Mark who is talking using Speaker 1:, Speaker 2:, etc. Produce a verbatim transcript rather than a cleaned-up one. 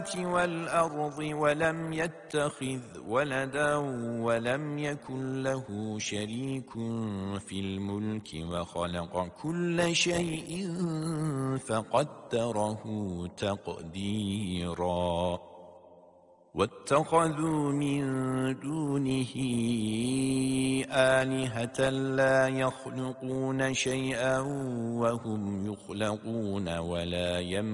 Speaker 1: والأرض ولم يتخذ ولدا ولم يكن له شريك في الملك وخلق كل شيء فقدره تقديرا واتخذوا من دونه آلهة لا يخلقون شيئا وهم يخلقون ولا يملكون